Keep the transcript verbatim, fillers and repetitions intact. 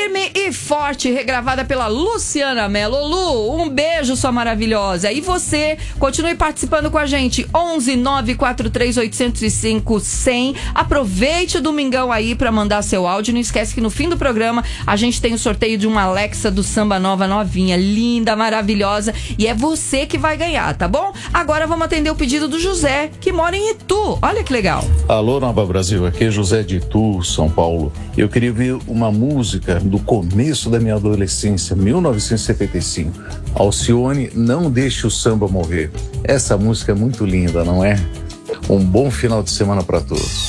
Firme e Forte, regravada pela Luciana Mello. Lu, um beijo, sua maravilhosa. E você, continue participando com a gente. onze nove quatro três oito zero cinco cem. Aproveite o domingão aí pra mandar seu áudio. Não esquece que no fim do programa a gente tem o sorteio de uma Alexa do Samba Nova novinha, linda, maravilhosa. E é você que vai ganhar, tá bom? Agora vamos atender o pedido do José, que mora em Itu. Olha que legal. Alô, Nova Brasil, aqui é José de Itu, São Paulo. Eu queria ver uma música do começo da minha adolescência, mil novecentos e setenta e cinco. Alcione, Não Deixe o Samba Morrer. Essa música é muito linda, não é? Um bom final de semana para todos.